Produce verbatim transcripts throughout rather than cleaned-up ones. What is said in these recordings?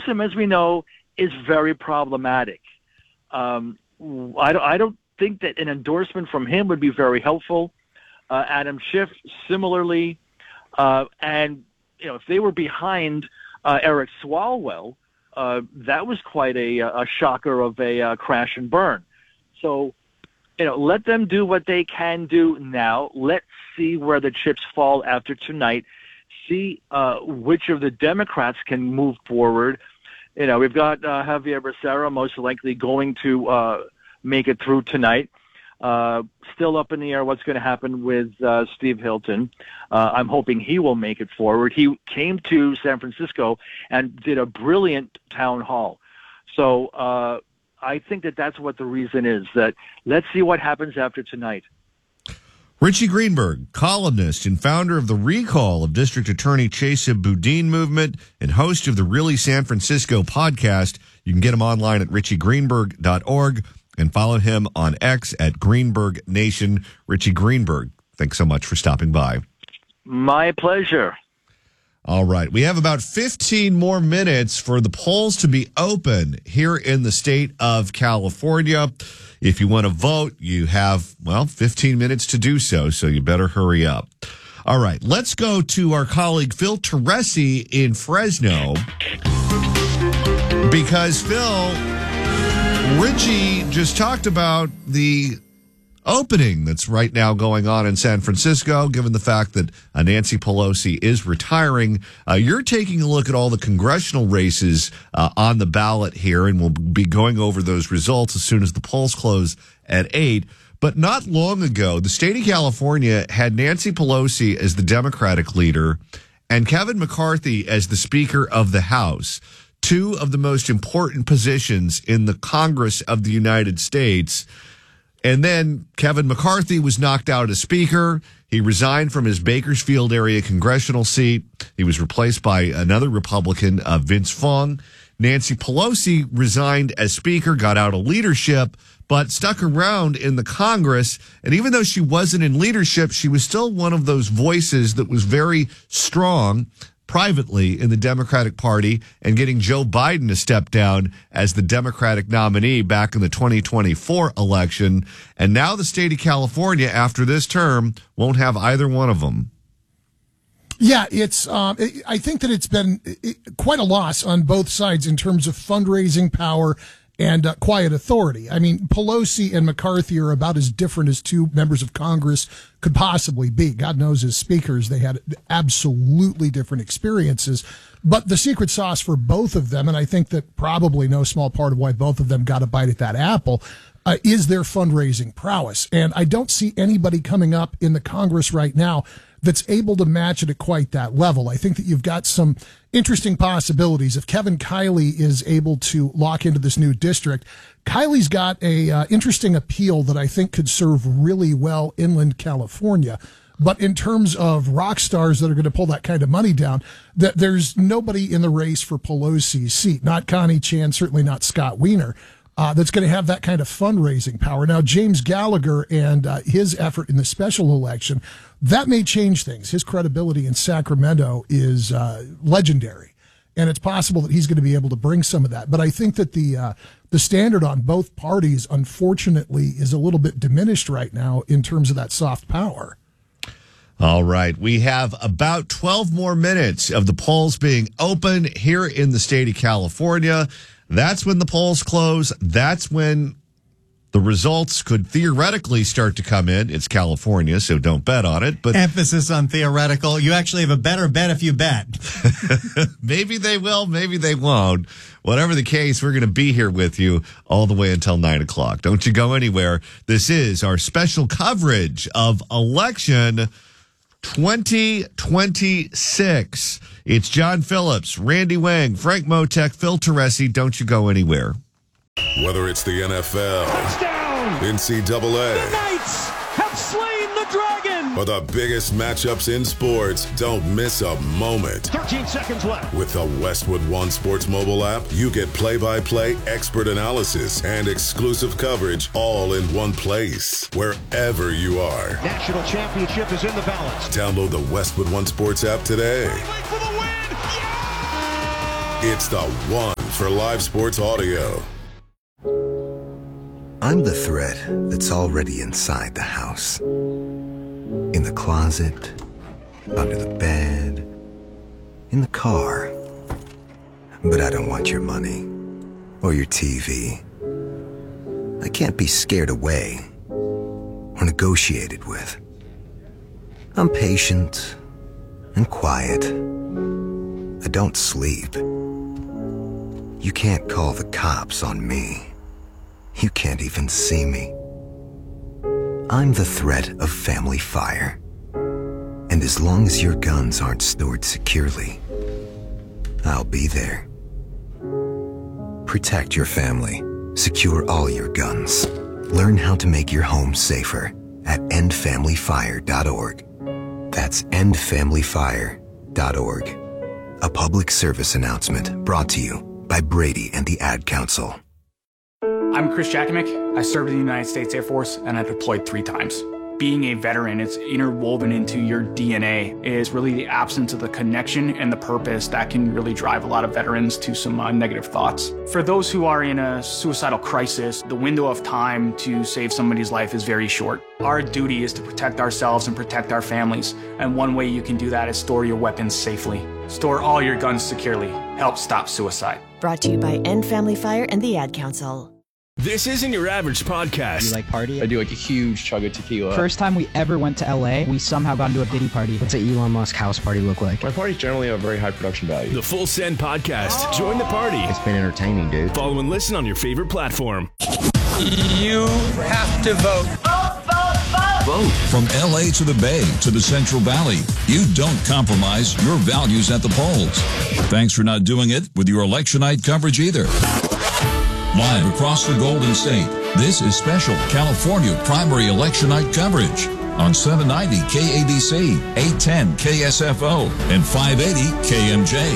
Newsom, as we know, is very problematic. Um, I, don't, I don't think that an endorsement from him would be very helpful. Uh, Adam Schiff, similarly. Uh, and, you know, if they were behind uh, Eric Swalwell, uh, that was quite a, a shocker of a uh, crash and burn. So, you know, let them do what they can do now. Let's see where the chips fall after tonight. See uh, which of the Democrats can move forward. You know, we've got uh, Javier Becerra most likely going to uh, make it through tonight. Uh, still up in the air what's going to happen with uh, Steve Hilton. Uh, I'm hoping he will make it forward. He came to San Francisco and did a brilliant town hall. So uh, I think that that's what the reason is, that let's see what happens after tonight. Richie Greenberg, columnist and founder of the Recall of District Attorney Chesa Boudin movement and host of the Really San Francisco podcast. You can get him online at richie greenberg dot org and follow him on X at Greenberg Nation. Richie Greenberg, thanks so much for stopping by. My pleasure. All right. We have about fifteen more minutes for the polls to be open here in the state of California. If you want to vote, you have, well, fifteen minutes to do so, so you better hurry up. All right. Let's go to our colleague Phil Teresi in Fresno, because Phil, Richie just talked about the opening that's right now going on in San Francisco, given the fact that uh, Nancy Pelosi is retiring. Uh, you're taking a look at all the congressional races uh, on the ballot here, and we'll be going over those results as soon as the polls close at eight. But not long ago, the state of California had Nancy Pelosi as the Democratic leader and Kevin McCarthy as the Speaker of the House, two of the most important positions in the Congress of the United States. And then Kevin McCarthy was knocked out as Speaker. He resigned from his Bakersfield area congressional seat. He was replaced by another Republican, uh, Vince Fong. Nancy Pelosi resigned as Speaker, got out of leadership, but stuck around in the Congress. And even though she wasn't in leadership, she was still one of those voices that was very strong privately in the Democratic Party, and getting Joe Biden to step down as the Democratic nominee back in the twenty twenty-four election. And now the state of California, after this term, won't have either one of them. Yeah, it's. Um, it, I think that it's been it, quite a loss on both sides in terms of fundraising power and uh, quiet authority. I mean, Pelosi and McCarthy are about as different as two members of Congress could possibly be. God knows, as speakers, they had absolutely different experiences. But the secret sauce for both of them, and I think that probably no small part of why both of them got a bite at that apple, uh, is their fundraising prowess. And I don't see anybody coming up in the Congress right now that's able to match it at quite that level. I think that you've got some interesting possibilities. If Kevin Kiley is able to lock into this new district, Kiley's got a uh, interesting appeal that I think could serve really well inland California. But in terms of rock stars that are going to pull that kind of money down, that there's nobody in the race for Pelosi's seat. Not Connie Chan, certainly not Scott Wiener. Uh, that's going to have that kind of fundraising power. Now, James Gallagher and uh, his effort in the special election, that may change things. His credibility in Sacramento is uh, legendary, and it's possible that he's going to be able to bring some of that. But I think that the uh, the standard on both parties, unfortunately, is a little bit diminished right now in terms of that soft power. All right. We have about twelve more minutes of the polls being open here in the state of California. That's when the polls close. That's when the results could theoretically start to come in. It's California, so don't bet on it. But emphasis on theoretical. You actually have a better bet if you bet. Maybe they will, maybe they won't. Whatever the case, we're going to be here with you all the way until nine o'clock. Don't you go anywhere. This is our special coverage of election twenty twenty-six. It's John Phillips, Randy Wang, Frank Motek, Phil Teresi. Don't you go anywhere. Whether it's the N F L, touchdown, N C double A, the Knights have slain the dragon, or the biggest matchups in sports, don't miss a moment. thirteen seconds left. With the Westwood One Sports mobile app, you get play-by-play, expert analysis, and exclusive coverage all in one place, wherever you are. National championship is in the balance. Download the Westwood One Sports app today. Wait for the win! Yeah! It's the One for live sports audio. I'm the threat that's already inside the house. In the closet, under the bed, in the car. But I don't want your money or your T V. I can't be scared away or negotiated with. I'm patient and quiet. I don't sleep. You can't call the cops on me. You can't even see me. I'm the threat of family fire. And as long as your guns aren't stored securely, I'll be there. Protect your family. Secure all your guns. Learn how to make your home safer at end family fire dot org. That's end family fire dot org. A public service announcement brought to you by Brady and the Ad Council. I'm Chris Jakimick. I served in the United States Air Force and I deployed three times. Being a veteran, it's interwoven into your D N A, is really the absence of the connection and the purpose that can really drive a lot of veterans to some uh, negative thoughts. For those who are in a suicidal crisis, the window of time to save somebody's life is very short. Our duty is to protect ourselves and protect our families, and one way you can do that is store your weapons safely. Store all your guns securely. Help stop suicide. Brought to you by End Family Fire and the Ad Council. This isn't your average podcast. You like party? I do like a huge chug of tequila. First time we ever went to L A, we somehow got into a Diddy party. What's an Elon Musk house party look like? My parties generally have very high production value. The Full Send Podcast. Oh. Join the party. It's been entertaining, dude. Follow and listen on your favorite platform. You have to vote. Vote, vote, vote. Vote. From L A to the Bay to the Central Valley, you don't compromise your values at the polls. Thanks for not doing it with your election night coverage either. Live across the Golden State, this is special California primary election night coverage on seven ninety K A B C, eight ten K S F O, and five eighty K M J.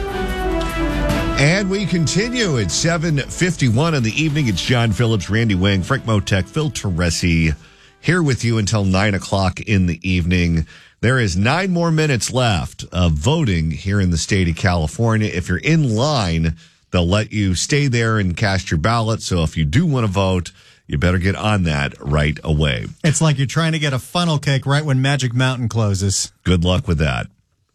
And we continue at seven fifty-one in the evening. It's John Phillips, Randy Wang, Frank Motek, Phil Teresi here with you until nine o'clock in the evening. There is nine more minutes left of voting here in the state of California. If you're in line, they'll let you stay there and cast your ballot. So if you do want to vote, you better get on that right away. It's like you're trying to get a funnel cake right when Magic Mountain closes. Good luck with that.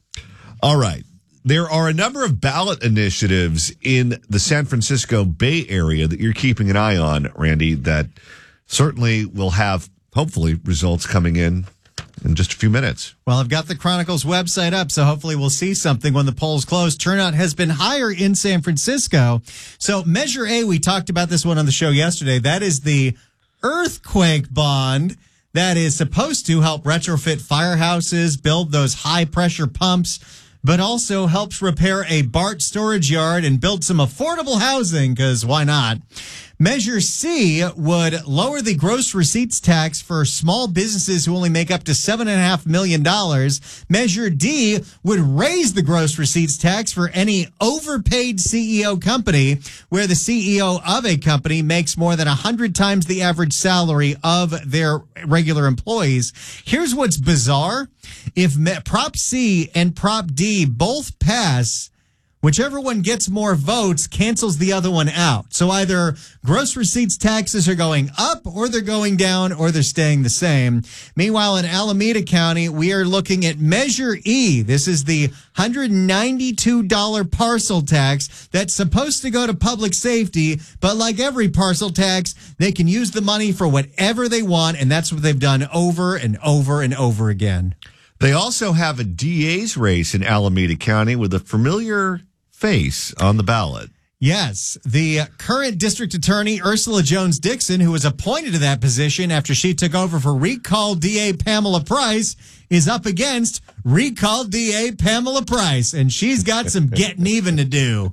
All right. There are a number of ballot initiatives in the San Francisco Bay Area that you're keeping an eye on, Randy, that certainly will have, hopefully, results coming in in just a few minutes. Well, I've got the Chronicles website up, so hopefully we'll see something when the polls close. Turnout has been higher in San Francisco. So Measure A, we talked about this one on the show yesterday. That is the earthquake bond that is supposed to help retrofit firehouses, build those high-pressure pumps, but also helps repair a BART storage yard and build some affordable housing, because why not? Measure C would lower the gross receipts tax for small businesses who only make up to seven point five million dollars. Measure D would raise the gross receipts tax for any overpaid C E O company where the C E O of a company makes more than one hundred times the average salary of their regular employees. Here's what's bizarre. If Prop C and Prop D both pass, whichever one gets more votes cancels the other one out. So either gross receipts taxes are going up, or they're going down, or they're staying the same. Meanwhile, in Alameda County, we are looking at Measure E. This is the one hundred ninety-two dollars parcel tax that's supposed to go to public safety, but like every parcel tax, they can use the money for whatever they want, and that's what they've done over and over and over again. They also have a D A's race in Alameda County with a familiar face on the ballot. Yes, the current district attorney, Ursula Jones-Dixon, who was appointed to that position after she took over for recalled D A Pamela Price, is up against recalled D A Pamela Price, and she's got some getting even to do.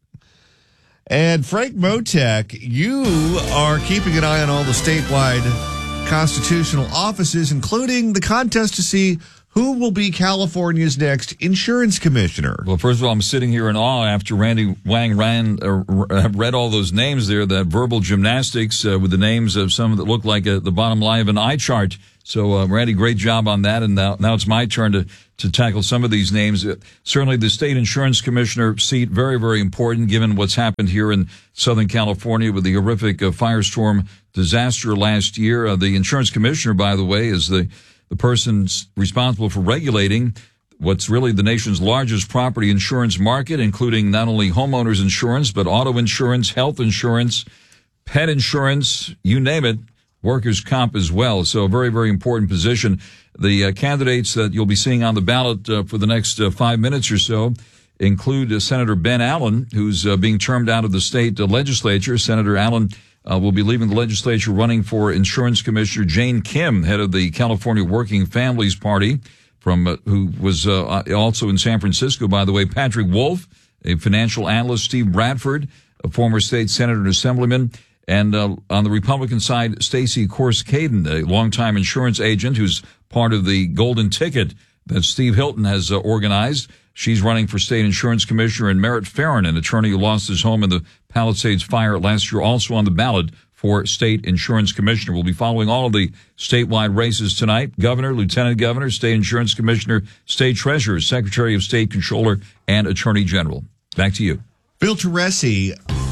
And Frank Motek, you are keeping an eye on all the statewide constitutional offices, including the contest to see Who will be California's next insurance commissioner? Well, first of all, I'm sitting here in awe after Randy Wang ran, uh, read all those names there, that verbal gymnastics uh, with the names of some that look like uh, the bottom line of an eye chart. So, uh, Randy, great job on that. And now, now it's my turn to, to tackle some of these names. Uh, certainly the state insurance commissioner seat, very, very important given what's happened here in Southern California with the horrific uh, firestorm disaster last year. Uh, the insurance commissioner, by the way, is the the person responsible for regulating what's really the nation's largest property insurance market, including not only homeowners insurance, but auto insurance, health insurance, pet insurance, you name it, workers' comp as well. So a very, very important position. The uh, candidates that you'll be seeing on the ballot uh, for the next uh, five minutes or so include uh, Senator Ben Allen, who's uh, being termed out of the state uh, legislature. Senator Allen Uh, will be leaving the legislature, running for insurance commissioner. Jane Kim, head of the California Working Families Party, from uh, who was uh, also in San Francisco, by the way. Patrick Wolf, a financial analyst. Steve Bradford, a former state senator and assemblyman. And uh, on the Republican side, Stacey Korskaden, a longtime insurance agent who's part of the Golden Ticket that Steve Hilton has uh, organized. She's running for state insurance commissioner. And Merritt Farron, an attorney who lost his home in the Palisades fire last year, also on the ballot for state insurance commissioner. We'll be following all of the statewide races tonight. Governor, lieutenant governor, state insurance commissioner, state treasurer, secretary of state, controller, and attorney general. Back to you. Bill Teresi,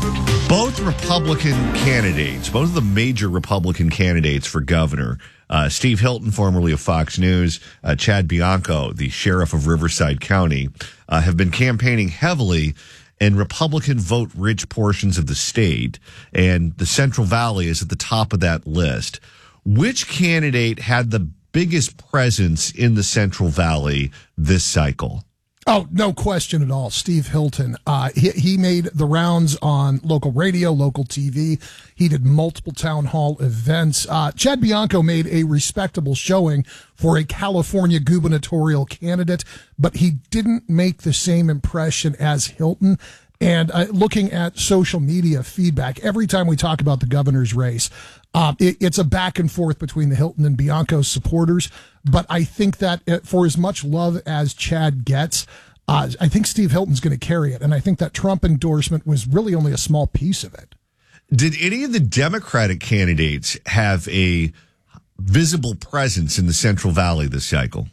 both Republican candidates, both of the major Republican candidates for governor, uh, Steve Hilton, formerly of Fox News, uh, Chad Bianco, the sheriff of Riverside County, uh, have been campaigning heavily in Republican vote-rich portions of the state, and the Central Valley is at the top of that list. Which candidate had the biggest presence in the Central Valley this cycle? Oh, no question at all. Steve Hilton. Uh, he, he made the rounds on local radio, local T V. He did multiple town hall events. Uh, Chad Bianco made a respectable showing for a California gubernatorial candidate, but he didn't make the same impression as Hilton. And uh, looking at social media feedback, every time we talk about the governor's race, um, it, it's a back and forth between the Hilton and Bianco supporters. But I think that for as much love as Chad gets, uh, I think Steve Hilton's going to carry it. And I think that Trump endorsement was really only a small piece of it. Did any of the Democratic candidates have a visible presence in the Central Valley this cycle?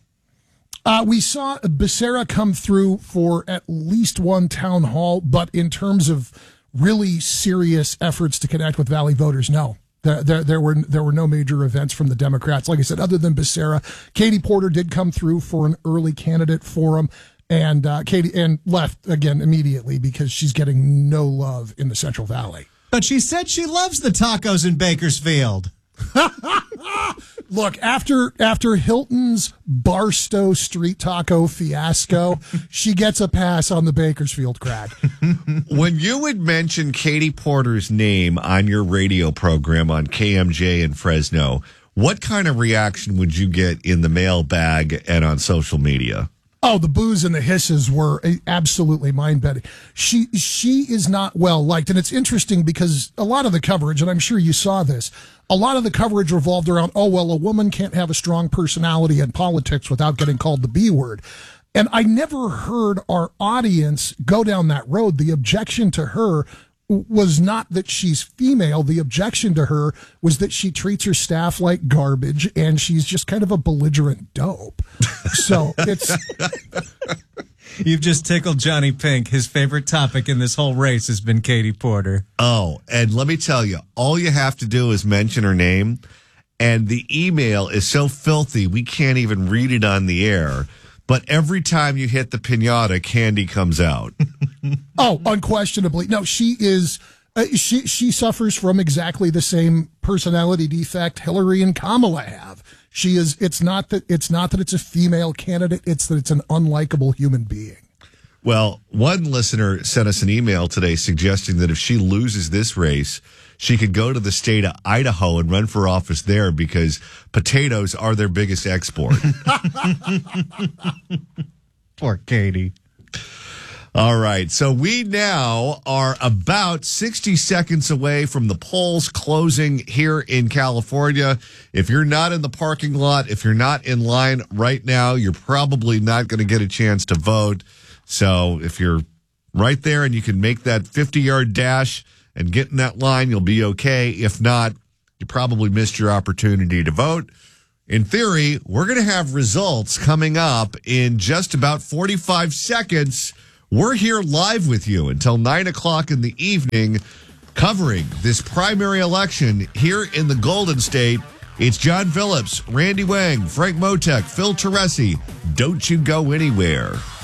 Uh, we saw Becerra come through for at least one town hall, but in terms of really serious efforts to connect with Valley voters, no. There, there, there were there were no major events from the Democrats. Like I said, other than Becerra, Katie Porter did come through for an early candidate forum, and uh, Katie and left again immediately because she's getting no love in the Central Valley. But she said she loves the tacos in Bakersfield. Look, after after Hilton's Barstow Street Taco fiasco, she gets a pass on the Bakersfield crack. When you would mention Katie Porter's name on your radio program on K M J in Fresno, what kind of reaction would you get in the mailbag and on social media? Oh, the boos and the hisses were absolutely mind-bending. She she is not well liked, and it's interesting because a lot of the coverage, and I'm sure you saw this, a lot of the coverage revolved around, oh, well, a woman can't have a strong personality in politics without getting called the B word. And I never heard our audience go down that road. The objection to her was not that she's female. The objection to her was that she treats her staff like garbage and she's just kind of a belligerent dope. So it's... You've just tickled Johnny Pink. His favorite topic in this whole race has been Katie Porter. Oh, and let me tell you, all you have to do is mention her name, and the email is so filthy we can't even read it on the air. But every time you hit the piñata, candy comes out. Oh, unquestionably. No, she is. Uh, she she suffers from exactly the same personality defect Hillary and Kamala have. She is. It's not that. It's not that it's a female candidate. It's that it's an unlikable human being. Well, one listener sent us an email today suggesting that if she loses this race, she could go to the state of Idaho and run for office there because potatoes are their biggest export. Poor Katie. All right. So we now are about sixty seconds away from the polls closing here in California. If you're not in the parking lot, if you're not in line right now, you're probably not going to get a chance to vote. So if you're right there and you can make that fifty-yard dash and get in that line, you'll be okay. If not, you probably missed your opportunity to vote. In theory, we're going to have results coming up in just about forty-five seconds. We're here live with you until nine o'clock in the evening, covering this primary election here in the Golden State. It's John Phillips, Randy Wang, Frank Motek, Phil Teresi. Don't you go anywhere.